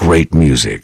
great music.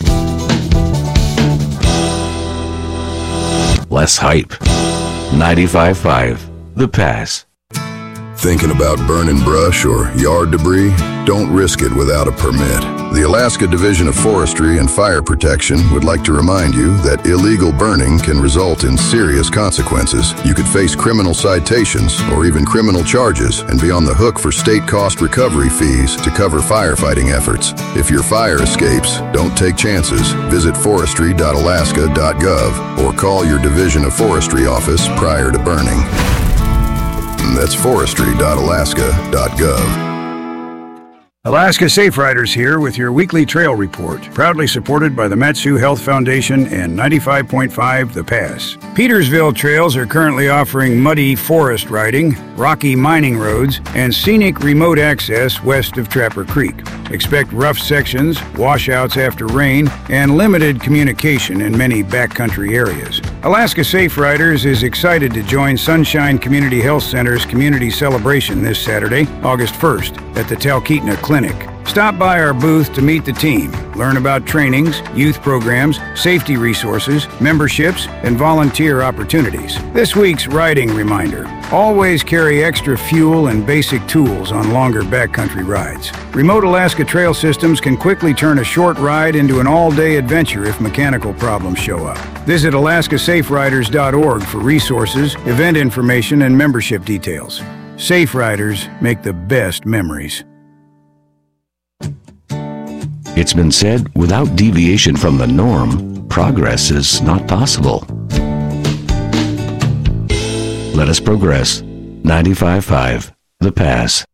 Less hype. 95.5 The Pass. Thinking about burning brush or yard debris? Don't risk it without a permit. The Alaska Division of Forestry and Fire Protection would like to remind you that illegal burning can result in serious consequences. You could face criminal citations or even criminal charges and be on the hook for state cost recovery fees to cover firefighting efforts. If your fire escapes, don't take chances. Visit forestry.alaska.gov or call your Division of Forestry office prior to burning. That's forestry.alaska.gov. Alaska Safe Riders here with your weekly trail report, proudly supported by the Mat-Su Health Foundation and 95.5 The Pass. Petersville trails are currently offering muddy forest riding, rocky mining roads, and scenic remote access west of Trapper Creek. Expect rough sections, washouts after rain, and limited communication in many backcountry areas. Alaska Safe Riders is excited to join Sunshine Community Health Center's community celebration this Saturday, August 1st, at the Talkeetna Clinic. Stop by our booth to meet the team, learn about trainings, youth programs, safety resources, memberships, and volunteer opportunities. This week's riding reminder: always carry extra fuel and basic tools on longer backcountry rides. Remote Alaska trail systems can quickly turn a short ride into an all-day adventure if mechanical problems show up. Visit alaskasaferiders.org for resources, event information, and membership details. Safe Riders make the best memories. It's been said, without deviation from the norm, progress is not possible. Let us progress. 95.5 The Pass.